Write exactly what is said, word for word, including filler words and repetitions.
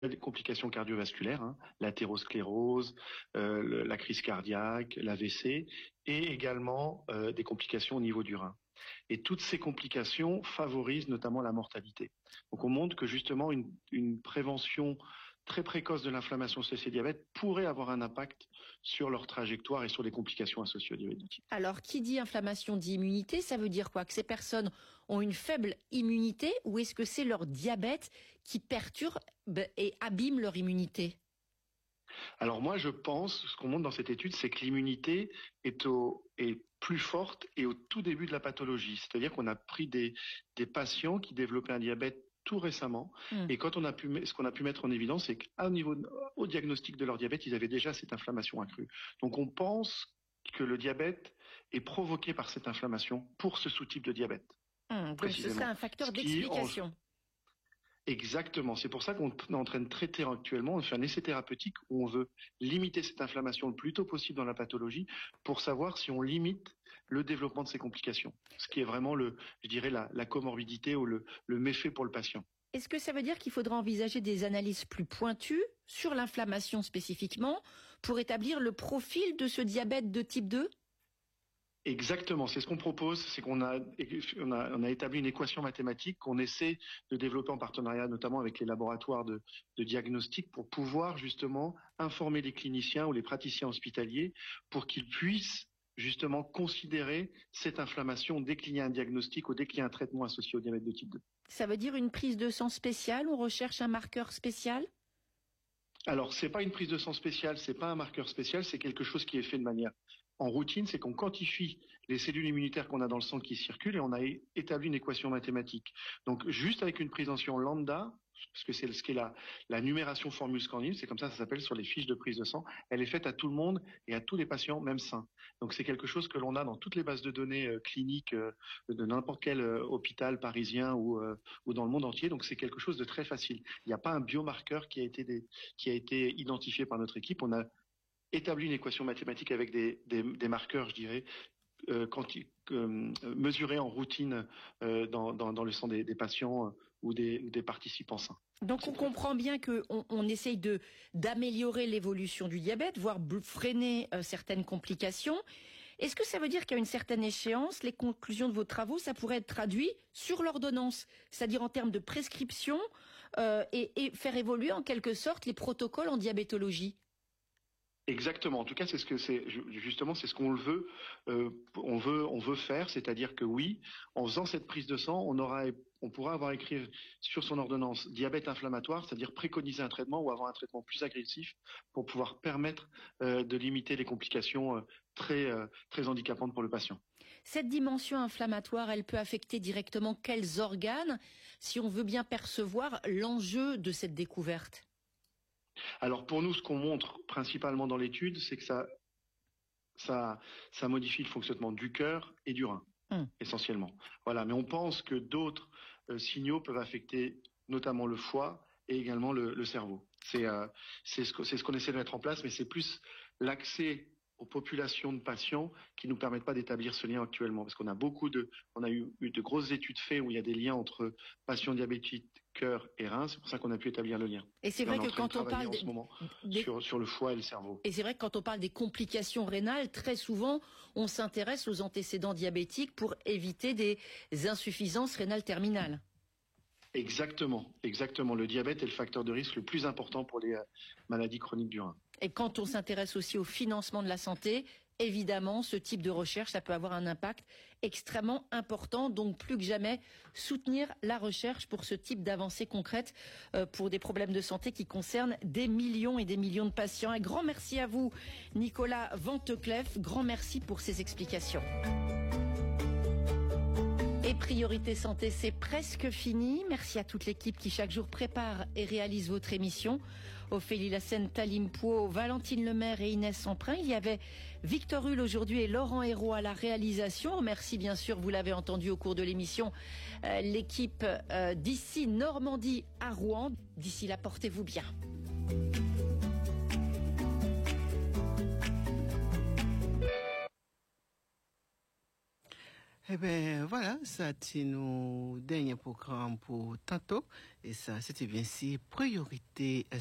des complications cardiovasculaires, hein, l'athérosclérose, euh, le, la crise cardiaque, l'A V C, et également euh, des complications au niveau du rein. Et toutes ces complications favorisent notamment la mortalité. Donc on montre que justement une, une prévention très précoce de l'inflammation associée au diabète pourrait avoir un impact sur leur trajectoire et sur les complications associées au diabète de type. Alors, qui dit inflammation dit immunité, ça veut dire quoi? Que ces personnes ont une faible immunité, ou est-ce que c'est leur diabète qui perturbe et abîme leur immunité? Alors moi, je pense, ce qu'on montre dans cette étude, c'est que l'immunité est, au, est plus forte et au tout début de la pathologie. C'est-à-dire qu'on a pris des, des patients qui développaient un diabète tout récemment, mmh. et quand on a pu, ce qu'on a pu mettre en évidence, c'est qu'au niveau, au diagnostic de leur diabète, ils avaient déjà cette inflammation accrue. Donc on pense que le diabète est provoqué par cette inflammation pour ce sous-type de diabète. Mmh, donc ce serait un facteur d'explication. En... Exactement. C'est pour ça qu'on est en train de traiter actuellement, on fait un essai thérapeutique où on veut limiter cette inflammation le plus tôt possible dans la pathologie pour savoir si on limite le développement de ces complications. Ce qui est vraiment le, je dirais, la, la comorbidité ou le, le méfait pour le patient. Est-ce que ça veut dire qu'il faudra envisager des analyses plus pointues sur l'inflammation spécifiquement pour établir le profil de ce diabète de type deux ? Exactement, c'est ce qu'on propose, c'est qu'on a, on a, on a établi une équation mathématique qu'on essaie de développer en partenariat notamment avec les laboratoires de, de diagnostic pour pouvoir justement informer les cliniciens ou les praticiens hospitaliers pour qu'ils puissent justement considérer cette inflammation dès qu'il y a un diagnostic ou dès qu'il y a un traitement associé au diabète de type deux. Ça veut dire une prise de sang spéciale, on recherche un marqueur spécial ? Alors, c'est pas une prise de sang spéciale, c'est pas un marqueur spécial, c'est quelque chose qui est fait de manière en routine, c'est qu'on quantifie les cellules immunitaires qu'on a dans le sang qui circulent et on a établi une équation mathématique. Donc, juste avec une prise en sang lambda, parce que c'est ce qui est la, la numération formule scanning, c'est comme ça que ça s'appelle sur les fiches de prise de sang, elle est faite à tout le monde et à tous les patients, même sains. Donc, c'est quelque chose que l'on a dans toutes les bases de données euh, cliniques euh, de n'importe quel euh, hôpital parisien ou, euh, ou dans le monde entier. Donc, c'est quelque chose de très facile. Il n'y a pas un biomarqueur qui a été des, qui a été identifié par notre équipe. On a établi une équation mathématique avec des, des, des marqueurs, je dirais, euh, quanti, euh, mesurés en routine euh, dans, dans, dans le sang des, des patients euh, ou des, des participants sains. Donc on comprend bien qu'on on essaye de d'améliorer l'évolution du diabète, voire freiner euh, certaines complications. Est-ce que ça veut dire qu'à une certaine échéance, les conclusions de vos travaux, ça pourrait être traduit sur l'ordonnance, c'est-à-dire en termes de prescription euh, et, et faire évoluer en quelque sorte les protocoles en diabétologie ? Exactement. En tout cas, c'est ce que c'est justement, c'est ce qu'on le veut. Euh, on veut, on veut faire, c'est-à-dire que oui, en faisant cette prise de sang, on aura, on pourra avoir écrit sur son ordonnance diabète inflammatoire, c'est-à-dire préconiser un traitement ou avoir un traitement plus agressif pour pouvoir permettre euh, de limiter les complications euh, très, euh, très handicapantes pour le patient. Cette dimension inflammatoire, elle peut affecter directement quels organes, si on veut bien percevoir l'enjeu de cette découverte ? Alors pour nous, ce qu'on montre principalement dans l'étude, c'est que ça, ça, ça modifie le fonctionnement du cœur et du rein, mmh. essentiellement. Voilà, mais on pense que d'autres euh, signaux peuvent affecter notamment le foie et également le, le cerveau. C'est, euh, c'est ce, c'est ce qu'on essaie de mettre en place, mais c'est plus l'accès aux populations de patients qui nous permettent pas d'établir ce lien actuellement, parce qu'on a beaucoup de, on a eu, eu de grosses études faites où il y a des liens entre patients diabétiques, cœur et rein. C'est pour ça qu'on a pu établir le lien. Et c'est vrai que quand on parle en ce moment des... sur, sur le foie et le cerveau. Et c'est vrai que quand on parle des complications rénales, très souvent, on s'intéresse aux antécédents diabétiques pour éviter des insuffisances rénales terminales. Exactement, exactement. Le diabète est le facteur de risque le plus important pour les euh, maladies chroniques du rein. Et quand on s'intéresse aussi au financement de la santé, évidemment, ce type de recherche, ça peut avoir un impact extrêmement important. Donc, plus que jamais, soutenir la recherche pour ce type d'avancées concrètes euh, pour des problèmes de santé qui concernent des millions et des millions de patients. Un grand merci à vous, Nicolas Venteclef. Grand merci pour ces explications. Et Priorité Santé, c'est presque fini. Merci à toute l'équipe qui chaque jour prépare et réalise votre émission. Ophélie Lassène, Talim Pouot, Valentine Lemaire et Inès Samprin. Il y avait Victor Hull aujourd'hui et Laurent Hérault à la réalisation. Merci bien sûr, vous l'avez entendu au cours de l'émission, euh, l'équipe euh, d'ici Normandie à Rouen. D'ici là, portez-vous bien. Eh bien, voilà, ça c'est nos derniers programmes pour tantôt. Et ça, c'était bien si priorité